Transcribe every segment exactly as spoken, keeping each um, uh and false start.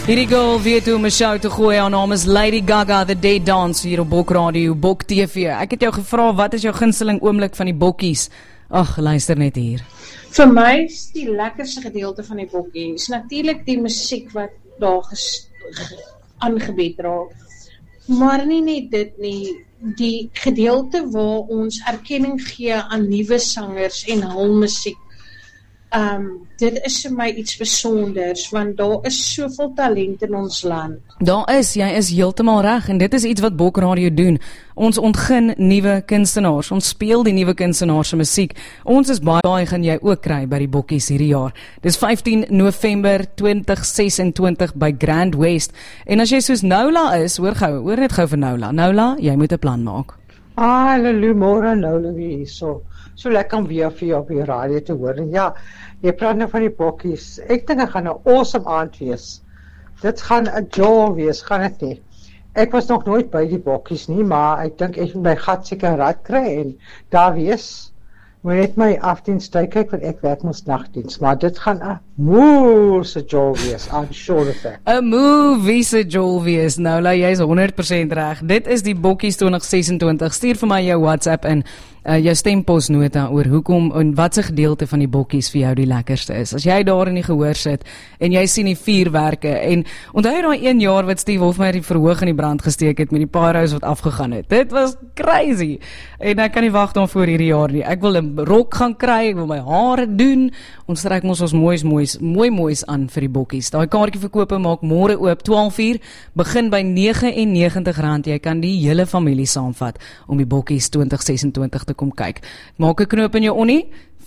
Hierdie girl weet hoe om 'n show te gooi. Haar naam is Lady Gaga, The Dead Dance, hier op Bok Radio, Bok T V. Ek het jou gevra, wat is jou gunsteling oomblik van die bokkies? Ag, luister net hier. Vir my is die lekkerste gedeelte van die bokkies natuurlik die musiek wat daar aangebied raak. Maar nie net dit nie, die gedeelte waar ons erkenning gee aan nuwe sangers en hul musiek. Um, dit is vir my iets besonders, want daar is soveel talent in ons land. Daar is, jy is heeltemal reg, en dit is iets wat Bok Radio doen. Ons ontgin nuwe kunstenaars, ons speel die nuwe kunstenaars se musiek. Ons is baie, baie gaan jy ook kry by die bokkies hierdie jaar. Dis vyftien November twintig sesentwintig by Grand West. En as jy soos Noula is, hoor gou, hoor net gou vir Noula. Noula, jy moet 'n plan maak. Ah, hallo, môre Noula hier so. So lekker om weer vir jou op die radio te hoor. En ja, jy praat nou van die bokkies. Ek dink dit gaan 'n awesome aand wees. Dit gaan 'n joy wees, gaan dit nie. Ek was nog nooit by die bokkies nie, maar ek dink ek moet my gat seker rad kry en daar wees. Moet net my afdiens kyk, want ek werk mos nagdiens, maar dit gaan 'n moeëse joy wees, I'm sure of that. 'n moeëse joy wees. Nou, la jy is honderd persent reg. Dit is die bokkies twintig sesentwintig. Stuur vir my jou WhatsApp in. Uh, jou stemposnota oor hoekom en wat se gedeelte van die bokkies vir jou die lekkerste is. As jy daar in die gehoor sit en jy sien die vuurwerke en onthou jy daai een jaar wat Steve Hofmeyr die verhoog in die brand gesteek het met die pyros wat afgegaan het. Dit was crazy. En ek kan nie wag daarvoor hierdie jaar nie. Ek wil 'n rok gaan kry, ek wil my hare doen. Ons trek mos ons moois moois mooi moois aan vir die bokkies. Daai kaartjie verkope maak môre oop twaalf uur, begin by negentig en negentig rand. Jy kan die hele familie saamvat om die bokkies twintig sesentwintig te kom kyk. Maak 'n knoop in jou onnie,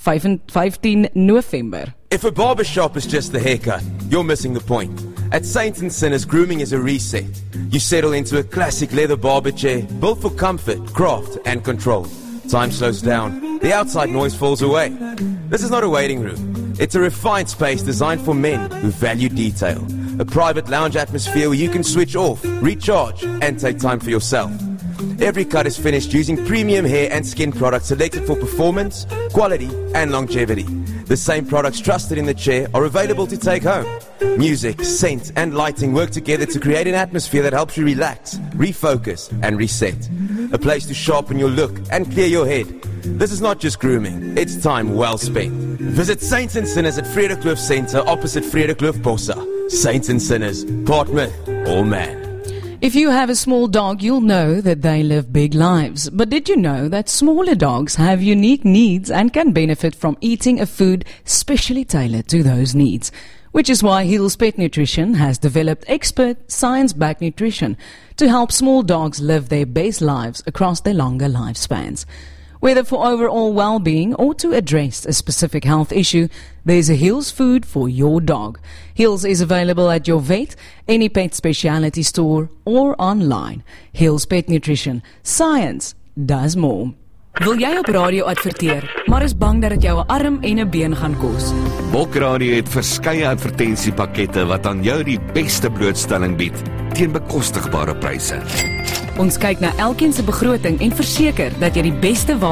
vyftien November. If a barbershop is just the haircut, you're missing the point. At Saints and Sinners, grooming is a reset. You settle into a classic leather barber chair, built for comfort, craft, and control. Time slows down, the outside noise falls away. This is not a waiting room. It's a refined space designed for men who value detail. A private lounge atmosphere where you can switch off, recharge, and take time for yourself. Every cut is finished using premium hair and skin products selected for performance, quality, and longevity. The same products trusted in the chair are available to take home. Music, scent, and lighting work together to create an atmosphere that helps you relax, refocus, and reset. A place to sharpen your look and clear your head. This is not just grooming, it's time well spent. Visit Saints and Sinners at Vredeklof Centre opposite Vredeklof Bossa. Saints and Sinners, part myth or man. If you have a small dog, you'll know that they live big lives. But did you know that smaller dogs have unique needs and can benefit from eating a food specially tailored to those needs? Which is why Hills Pet Nutrition has developed expert science-backed nutrition to help small dogs live their best lives across their longer lifespans. Whether for overall well-being or to address a specific health issue, there's a Hills food for your dog. Hills is available at your vet, any pet specialty store, or online. Hills Pet Nutrition. Science does more. Wil jy op radio adverteer, maar is bang dat dit jou 'n arm en 'n been gaan kos? Bok Radio het verskeie advertensiepakkette wat aan jou die beste blootstelling bied teen bekostigbare pryse. Ons kyk na elkeen se begroting en verseker dat jy die beste